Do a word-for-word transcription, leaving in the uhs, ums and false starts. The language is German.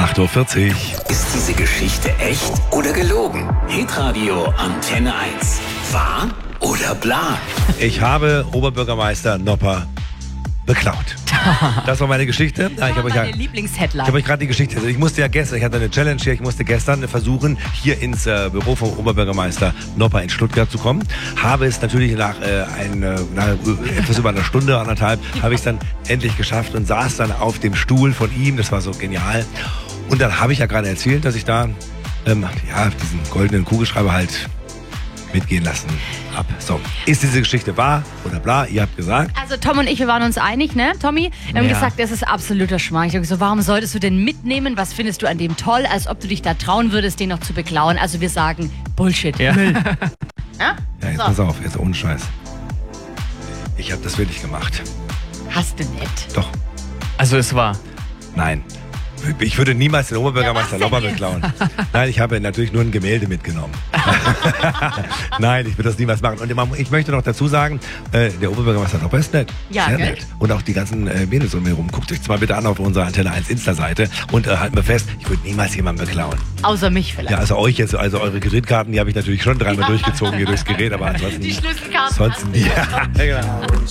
acht Uhr vierzig. Ist diese Geschichte echt oder gelogen? Hitradio Antenne eins. Wahr oder bla? Ich habe Oberbürgermeister Nopper beklaut. Das war meine Geschichte. Das ich war habe euch meine ja, Lieblingsheadline. ich habe euch gerade die Geschichte. Also ich musste ja gestern, ich hatte eine Challenge hier, ich musste gestern versuchen, hier ins äh, Büro vom Oberbürgermeister Nopper in Stuttgart zu kommen. Habe es natürlich nach, äh, ein, äh, nach etwas über einer Stunde, anderthalb, habe ich es dann endlich geschafft und saß dann auf dem Stuhl von ihm. Das war so genial. Und dann habe ich ja gerade erzählt, dass ich da ähm, ja, diesen goldenen Kugelschreiber halt mitgehen lassen hab. So, ist diese Geschichte wahr oder bla? Ihr habt gesagt. Also Tom und ich, wir waren uns einig, ne, Tommy? Wir haben Ja. gesagt, das ist absoluter Schmarrn. Ich habe gesagt, warum solltest du den mitnehmen? Was findest du an dem toll? Als ob du dich da trauen würdest, den noch zu beklauen. Also wir sagen, Bullshit, Ja. Müll. Ja? Ja, jetzt So. pass auf, jetzt ohne Scheiß. Ich habe das wirklich gemacht. Hast du nicht. Doch, Also es war. nein. Ich würde niemals den Oberbürgermeister Ja, was Lopper denn beklauen. Nein, ich habe natürlich nur ein Gemälde mitgenommen. Nein, ich würde das niemals machen. Und ich möchte noch dazu sagen, äh, der Oberbürgermeister Lopper ist nett. Ja, Sehr gell? nett. Und auch die ganzen äh, Mädels um mich herum. Guckt euch zwar bitte an auf unserer Antenne eins Insta-Seite und äh, halten wir fest, ich würde niemals jemanden beklauen. Außer mich vielleicht. Ja, also euch jetzt, also eure Gerätkarten, die habe ich natürlich schon dreimal Ja. durchgezogen hier durchs Gerät, aber ansonsten... Die Schlüsselkarten. Ansonsten, ja, genau.